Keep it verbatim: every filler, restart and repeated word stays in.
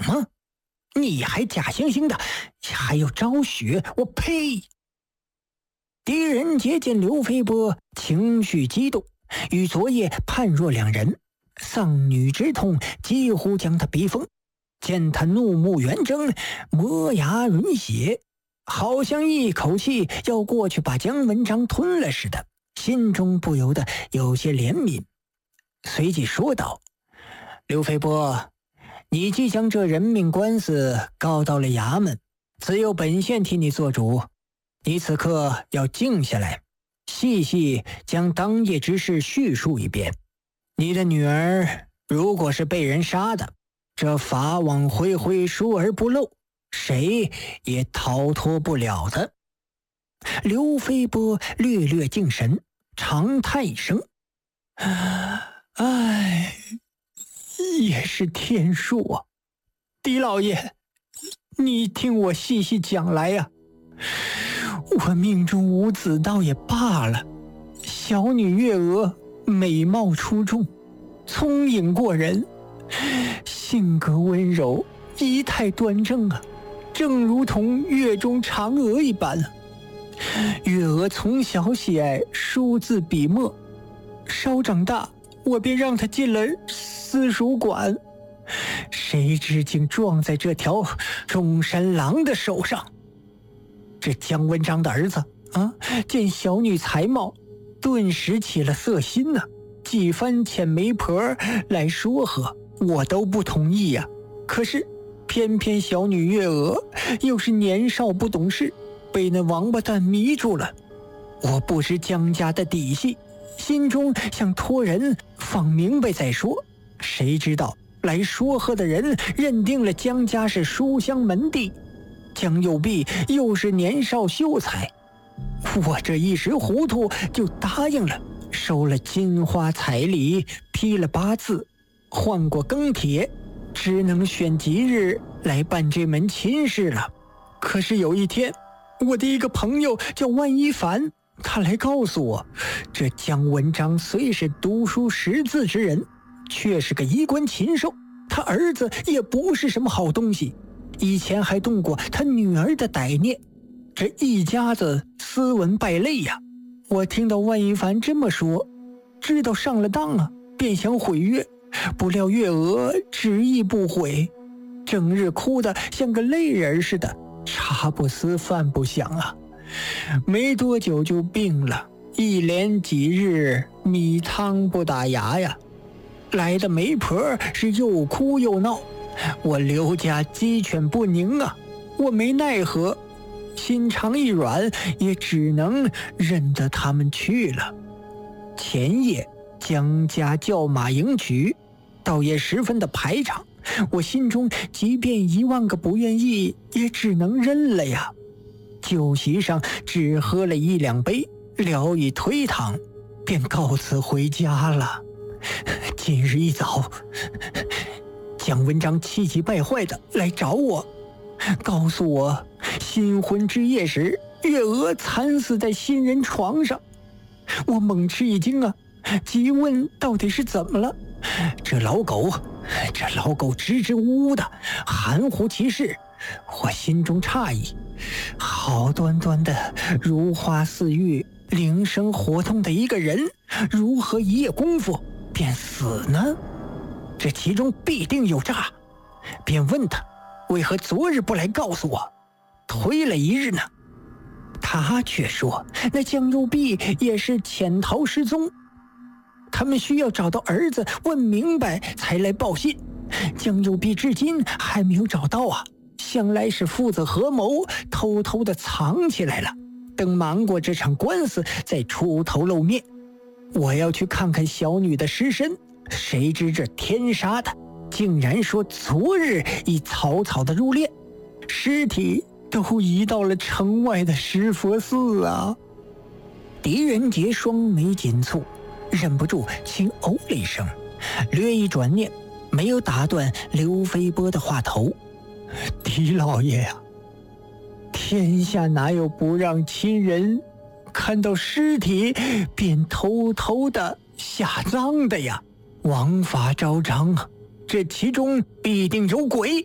吗？你还假惺惺的，还要昭雪，我呸！狄仁杰见刘飞波情绪激动，与昨夜判若两人，丧女之痛几乎将他逼疯。见他怒目圆睁，磨牙吮血，好像一口气要过去把姜文章吞了似的，心中不由得有些怜悯，随即说道：刘飞波，你既将这人命官司告到了衙门，只有本县替你做主，你此刻要静下来，细细将当夜之事叙述一遍。你的女儿如果是被人杀的，这法网恢恢，疏而不漏，谁也逃脱不了的。刘飞波略略静神，长叹一声：唉，也是天数啊。狄老爷，你听我细细讲来呀、啊。我命中无子倒也罢了，小女月娥美貌出众，聪颖过人，性格温柔，仪态端正啊，正如同月中嫦娥一般。月娥从小喜爱书字笔墨，稍长大，我便让她进了私塾馆，谁知竟撞在这条中山狼的手上。这姜文章的儿子啊，见小女才貌，顿时起了色心呢、啊，几番遣媒婆来说和，我都不同意呀、啊。可是偏偏小女月娥又是年少不懂事，被那王八蛋迷住了。我不知姜家的底细，心中想托人放明白再说，谁知道来说和的人认定了姜家是书香门第，姜右弼又是年少秀才，我这一时糊涂就答应了，收了金花彩礼，批了八字，换过庚帖，只能选吉日来办这门亲事了。可是有一天，我的一个朋友叫万一凡，他来告诉我，这姜文章虽是读书识字之人，却是个衣冠禽兽，他儿子也不是什么好东西，以前还动过他女儿的歹念，这一家子斯文败类呀。我听到万一凡这么说，知道上了当啊，便想毁约，不料月娥执意不悔，整日哭得像个泪人似的，茶不思饭不想啊，没多久就病了，一连几日米汤不打牙呀。来的媒婆是又哭又闹，我刘家鸡犬不宁啊，我没奈何，心肠一软，也只能认得他们去了。前夜姜家叫马迎娶，倒也十分的排场，我心中即便一万个不愿意，也只能认了呀。酒席上只喝了一两杯，聊以推搪，便告辞回家了。今日一早，姜文章气急败坏的来找我，告诉我新婚之夜时，月娥惨死在新人床上。我猛吃一惊啊，急问到底是怎么了。这老狗，这老狗支支吾吾的，含糊其事。我心中诧异，好端端的如花似玉、灵生活动的一个人，如何一夜功夫便死呢？这其中必定有诈，便问他为何昨日不来告诉我，推了一日呢？他却说那姜右弼也是潜逃失踪，他们需要找到儿子问明白才来报信，姜右弼至今还没有找到啊，想来是父子合谋，偷偷的藏起来了，等忙过这场官司再出头露面。我要去看看小女的尸身，谁知这天杀的竟然说昨日已草草的入殓，尸体都移到了城外的石佛寺啊。狄仁杰双眉紧蹙，忍不住轻哦了一声，略一转念，没有打断刘飞波的话头。狄老爷呀、啊，天下哪有不让亲人看到尸体便偷偷的下葬的呀？王法昭彰啊，这其中必定有鬼。